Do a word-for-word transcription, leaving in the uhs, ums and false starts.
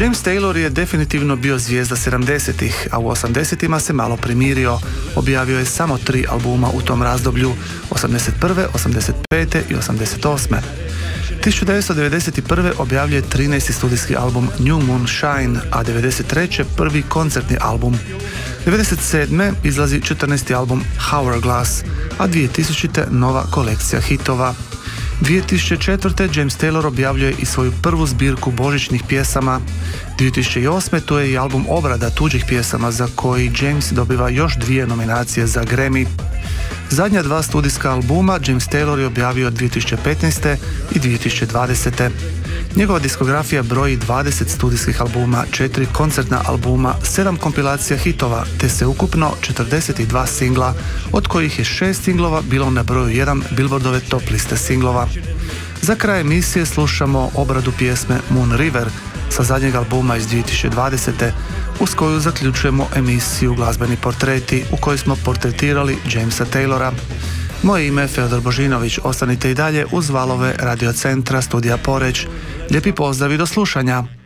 James Taylor je definitivno bio zvijezda sedamdesetih, a u osamdesetima se malo primirio. Objavio je samo tri albuma u tom razdoblju, osamdeset prve, osamdeset pete i osamdeset osme. tisuću devetsto devedeset prve objavljuje trinaesti studijski album New Moon Shine, a devedeset treće prvi koncertni album. devedeset sedme izlazi četrnaesti album Hourglass, a dvije tisućite nova kolekcija hitova. dvije tisuće četvrte James Taylor objavljuje i svoju prvu zbirku božićnih pjesama. dvije tisuće osme tu je i album obrada tuđih pjesama za koji James dobiva još dvije nominacije za Grammy. Zadnja dva studijska albuma James Taylor je objavio dvije tisuće petnaeste i dvije tisuće dvadesete. Njegova diskografija broji dvadeset studijskih albuma, četiri koncertna albuma, sedam kompilacija hitova, te se ukupno četrdeset dva singla, od kojih je šest singlova bilo na broju jedan Billboardove top liste singlova. Za kraj emisije slušamo obradu pjesme Moon River sa zadnjeg albuma iz dvije tisuće dvadesete, uz koju zaključujemo emisiju Glazbeni portreti, u kojoj smo portretirali Jamesa Taylora. Moje ime je Feodor Božinović, ostanite i dalje uz valove Radio Centra Studija Poreć. Lijepi pozdrav i do slušanja!